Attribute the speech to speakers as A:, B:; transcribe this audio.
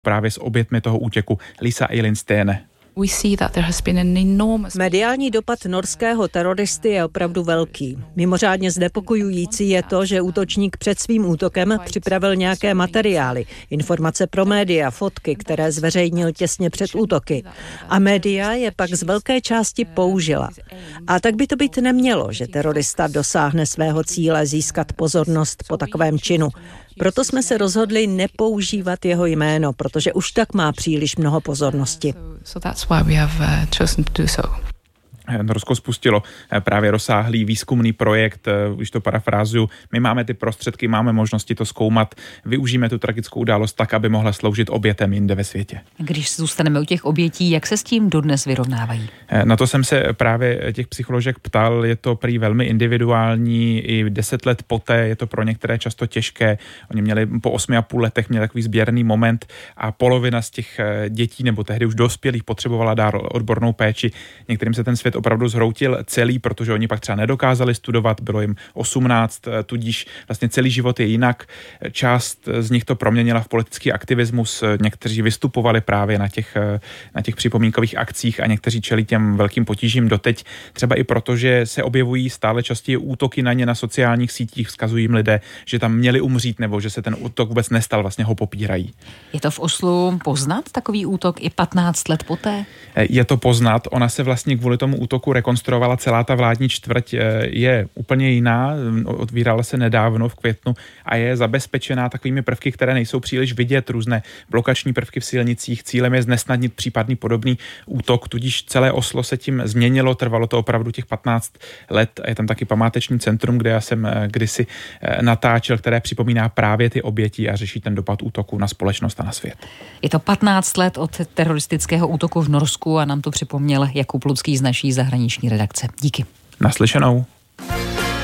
A: právě s obětmi toho útěku Lisa Eilenstene.
B: Mediální dopad norského teroristy je opravdu velký. Mimořádně znepokojující je to, že útočník před svým útokem připravil nějaké materiály, informace pro média, fotky, které zveřejnil těsně před útoky. A média je pak z velké části použila. A tak by to být nemělo, že terorista dosáhne svého cíle získat pozornost po takovém činu. Proto jsme se rozhodli nepoužívat jeho jméno, protože už tak má příliš mnoho pozornosti.
A: Norsko spustilo právě rozsáhlý výzkumný projekt, už to parafrázuju. My máme ty prostředky, máme možnosti to zkoumat, využijeme tu tragickou událost tak, aby mohla sloužit obětem jinde ve světě.
C: Když zůstaneme u těch obětí, jak se s tím dodnes vyrovnávají?
A: Na to jsem se právě těch psycholožek ptal, je to prý velmi individuální, i 10 let poté je to pro některé často těžké. Oni měli po 8,5 letech měli takový sběrný moment a polovina z těch dětí nebo tehdy už dospělých potřebovala dát odbornou péči. Některým se ten svět opravdu zhroutil celý, protože oni pak třeba nedokázali studovat, bylo jim 18, tudíž vlastně celý život je jinak. Část z nich to proměnila v politický aktivismus, někteří vystupovali právě na těch připomínkových akcích a někteří čelí těm velkým potížím doteď, třeba i proto, že se objevují stále častěji útoky na ně na sociálních sítích, vzkazují jim lidé, že tam měli umřít nebo že se ten útok vůbec nestal, vlastně ho popírají.
C: Je to v Oslu poznat takový útok i 15 let poté?
A: Je to poznat, ona se vlastně kvůli tomu útoku rekonstruovala celá ta vládní čtvrť, je úplně jiná, otvírala se nedávno v květnu a je zabezpečená takovými prvky, které nejsou příliš vidět, různé blokační prvky v silnicích. Cílem je znesnadnit případný podobný útok, tudíž celé Oslo se tím změnilo, trvalo to opravdu těch 15 let a je tam taky památeční centrum, kde já jsem kdysi natáčel, které připomíná právě ty oběti a řeší ten dopad útoku na společnost a na svět.
C: Je to 15 let od teroristického útoku v Norsku a nám to připomněl Jakub Lucký z naší zahraniční redakce. Díky.
A: Naslyšenou.